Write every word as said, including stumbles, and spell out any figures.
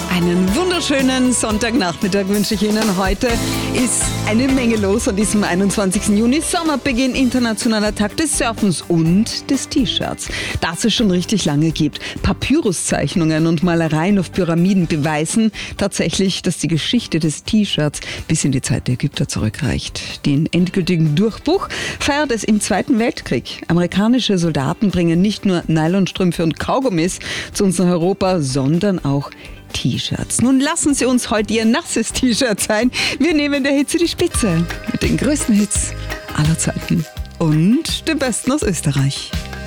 Einen wunderschönen Sonntagnachmittag wünsche ich Ihnen. Heute ist eine Menge los an diesem einundzwanzigsten Juni. Sommerbeginn, internationaler Tag des Surfens und des T-Shirts, das es schon richtig lange gibt. Papyruszeichnungen und Malereien auf Pyramiden beweisen tatsächlich, dass die Geschichte des T-Shirts bis in die Zeit der Ägypter zurückreicht. Den endgültigen Durchbruch feiert es im Zweiten Weltkrieg. Amerikanische Soldaten bringen nicht nur Nylonstrümpfe und Kaugummis zu uns nach Europa, sondern auch T-Shirts. Nun lassen Sie uns heute Ihr nasses T-Shirt sein. Wir nehmen der Hitze die Spitze mit den größten Hits aller Zeiten und dem Besten aus Österreich.